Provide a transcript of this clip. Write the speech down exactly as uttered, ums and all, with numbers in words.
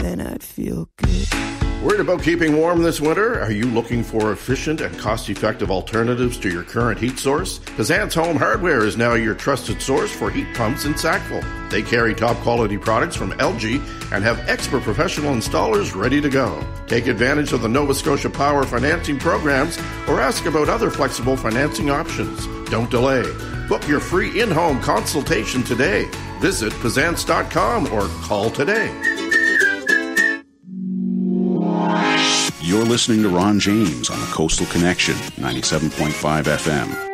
then I'd feel good. Worried about keeping warm this winter? Are you looking for efficient and cost-effective alternatives to your current heat source? Pezant's Home Hardware is now your trusted source for heat pumps in Sackville. They carry top-quality products from L G and have expert professional installers ready to go. Take advantage of the Nova Scotia Power financing programs or ask about other flexible financing options. Don't delay. Book your free in-home consultation today. Visit Pezants dot com or call today. You're listening to Ron James on the Coastal Connection, ninety-seven point five F M.